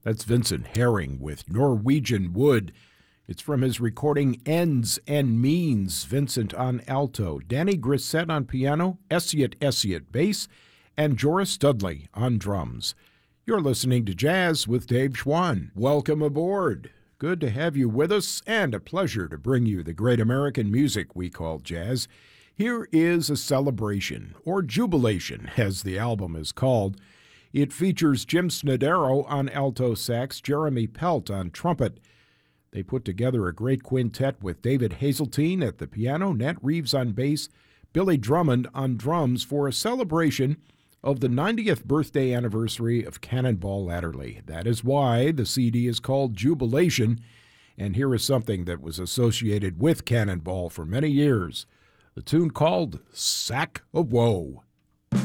That's Vincent Herring with Norwegian Wood. It's from his recording Ends and Means. Vincent on alto, Danny Grissett on piano, Essiet bass, and Joris Studley on drums. You're listening to Jazz with Dave Schwann. Welcome aboard. Good to have you with us, and a pleasure to bring you the great American music we call jazz. Here is a celebration, or jubilation, as the album is called. It features Jim Snodero on alto sax, Jeremy Pelt on trumpet. They put together a great quintet with David Hazeltine at the piano, Nat Reeves on bass, Billy Drummond on drums for a celebration of the 90th birthday anniversary of Cannonball Adderley. That is why the CD is called Jubilation, and here is something that was associated with Cannonball for many years, the tune called Sack of Woe.